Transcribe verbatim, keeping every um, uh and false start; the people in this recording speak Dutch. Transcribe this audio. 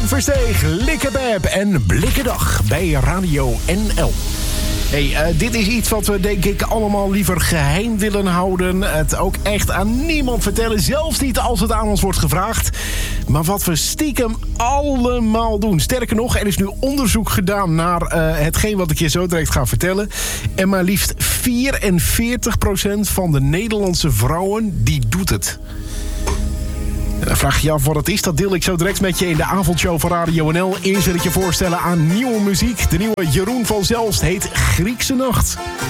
Sven Versteeg, Likkebeb en Blikkendag bij Radio N L. Hey, uh, dit is iets wat we denk ik allemaal liever geheim willen houden. Het ook echt aan niemand vertellen, zelfs niet als het aan ons wordt gevraagd. Maar wat we stiekem allemaal doen. Sterker nog, er is nu onderzoek gedaan naar uh, hetgeen wat ik je zo direct ga vertellen. En maar liefst vierenveertig procent van de Nederlandse vrouwen, die doet het. En dan vraag je je af wat het is. Dat deel ik zo direct met je in de avondshow van Radio N L. Eerst wil ik je voorstellen aan nieuwe muziek. De nieuwe Jeroen van Zelst heet Griekse Nacht.